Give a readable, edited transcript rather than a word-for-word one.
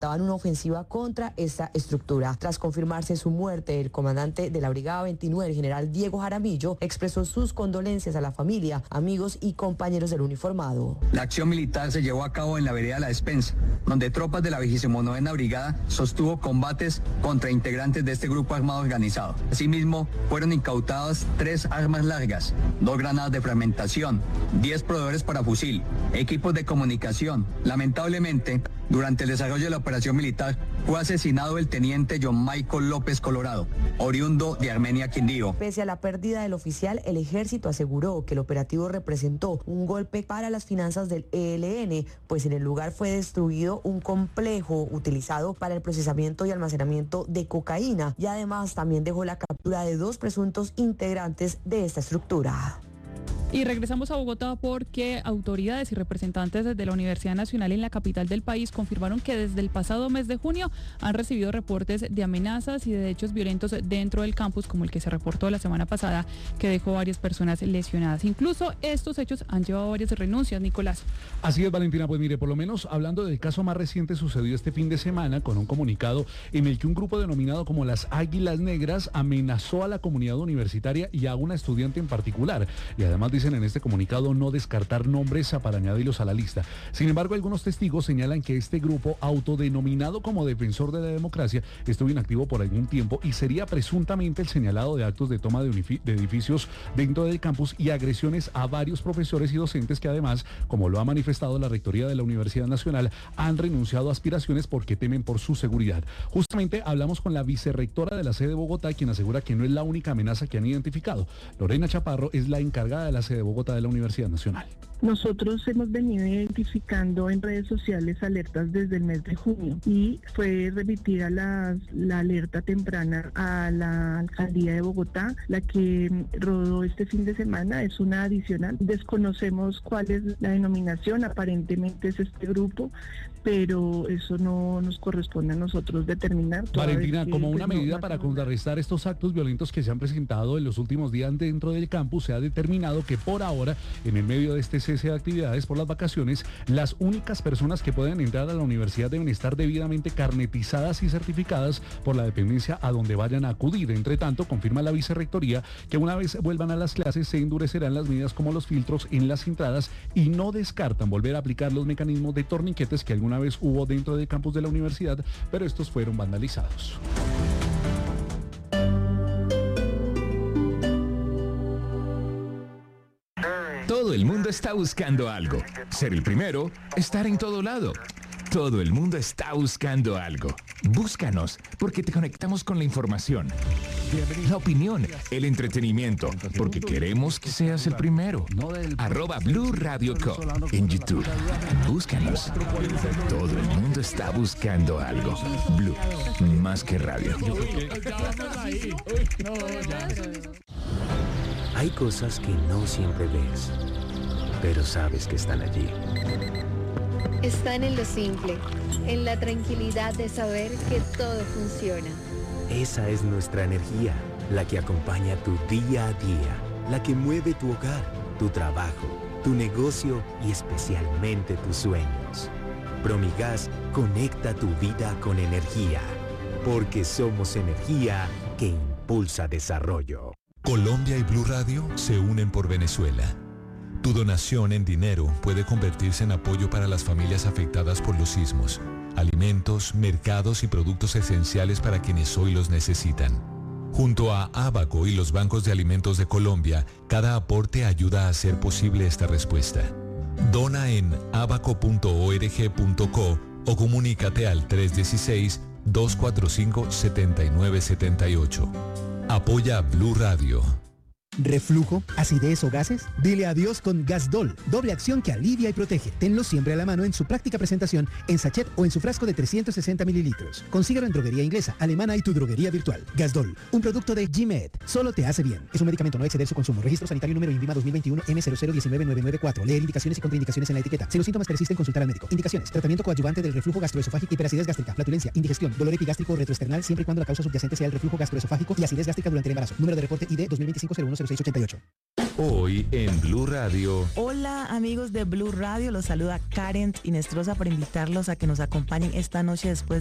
daban una ofensiva contra esta estructura. Tras confirmarse su muerte, el comandante de la Brigada 29, el general Diego Jaramillo, expresó sus condolencias a la familia, amigos y compañeros del uniformado. La acción militar se llevó a cabo en la vereda La Despensa, donde tropas de la 29ª Brigada sostuvo combates contra integrantes de este grupo armado organizado. Asimismo, fueron incautadas 3 armas largas, 2 granadas de fragmentación, 10 proveedores para fusil, equipos de comunicación. Lamentablemente, durante el desarrollo de la operación militar, fue asesinado el teniente John Michael López Colorado, oriundo de Armenia, Quindío. Pese a la pérdida del oficial, el ejército aseguró que el operativo representó un golpe para las finanzas del ELN, pues en el lugar fue destruido un complejo utilizado para el procesamiento y almacenamiento de cocaína, y además también dejó la captura de 2 presuntos integrantes de esta estructura. Y regresamos a Bogotá porque autoridades y representantes de la Universidad Nacional en la capital del país confirmaron que desde el pasado mes de junio han recibido reportes de amenazas y de hechos violentos dentro del campus, como el que se reportó la semana pasada, que dejó varias personas lesionadas. Incluso estos hechos han llevado a varias renuncias, Nicolás. Así es, Valentina, pues mire, por lo menos hablando del caso más reciente, sucedió este fin de semana con un comunicado en el que un grupo denominado como las Águilas Negras amenazó a la comunidad universitaria y a una estudiante en particular, y además dicen en este comunicado no descartar nombres para añadirlos a la lista. Sin embargo, algunos testigos señalan que este grupo, autodenominado como Defensor de la Democracia, estuvo inactivo por algún tiempo y sería presuntamente el señalado de actos de toma de edificios dentro del campus y agresiones a varios profesores y docentes que además, como lo ha manifestado la Rectoría de la Universidad Nacional, han renunciado a aspiraciones porque temen por su seguridad. Justamente hablamos con la vicerrectora de la sede de Bogotá, quien asegura que no es la única amenaza que han identificado. Lorena Chaparro es la encargada de la sede de Bogotá de la Universidad Nacional. Nosotros hemos venido identificando en redes sociales alertas desde el mes de junio y fue remitida la alerta temprana a la alcaldía de Bogotá. La que rodó este fin de semana es una adicional. Desconocemos cuál es la denominación, aparentemente es este grupo, pero eso no nos corresponde a nosotros determinar. Valentina, como una medida para contrarrestar estos actos violentos que se han presentado en los últimos días dentro del campus, se ha determinado que por ahora, en el medio de este cese de actividades por las vacaciones, las únicas personas que pueden entrar a la universidad deben estar debidamente carnetizadas y certificadas por la dependencia a donde vayan a acudir. Entre tanto, confirma la vicerrectoría que una vez vuelvan a las clases se endurecerán las medidas como los filtros en las entradas y no descartan volver a aplicar los mecanismos de torniquetes que alguna vez hubo dentro del campus de la universidad, pero estos fueron vandalizados. Todo el mundo está buscando algo. Ser el primero, estar en todo lado. Todo el mundo está buscando algo. Búscanos, porque te conectamos con la información, la opinión, el entretenimiento, porque queremos que seas el primero. @Blue Radio Co. en YouTube. Búscanos. Todo el mundo está buscando algo. Blue, más que radio. Hay cosas que no siempre ves, pero sabes que están allí. Están en lo simple, en la tranquilidad de saber que todo funciona. Esa es nuestra energía, la que acompaña tu día a día, la que mueve tu hogar, tu trabajo, tu negocio y especialmente tus sueños. Promigas conecta tu vida con energía, porque somos energía que impulsa desarrollo. Colombia y Blue Radio se unen por Venezuela. Tu donación en dinero puede convertirse en apoyo para las familias afectadas por los sismos, alimentos, mercados y productos esenciales para quienes hoy los necesitan. Junto a Abaco y los bancos de alimentos de Colombia, cada aporte ayuda a hacer posible esta respuesta. Dona en abaco.org.co o comunícate al 316-245-7978. Apoya a Blue Radio. ¿Reflujo, acidez o gases? Dile adiós con Gasdol, doble acción que alivia y protege. Tenlo siempre a la mano en su práctica presentación, en sachet o en su frasco de 360 mililitros. Consíguelo en droguería inglesa, alemana y tu droguería virtual. Gasdol, un producto de G-Med. Solo te hace bien. Es un medicamento, no exceder su consumo. Registro sanitario número INVIMA 2021 M0019994. Leer indicaciones y contraindicaciones en la etiqueta. Si los síntomas persisten, consultar al médico. Indicaciones: tratamiento coadyuvante del reflujo gastroesofágico, hiperacidez gástrica, flatulencia, indigestión, dolor epigástrico o retroesternal, siempre y cuando la causa subyacente sea el reflujo gastroesofágico y acidez gástrica durante el embarazo. Número de reporte ID 2025-010688. Hoy en Blue Radio. Hola amigos de Blue Radio, los saluda Karen Inestrosa para invitarlos a que nos acompañen esta noche después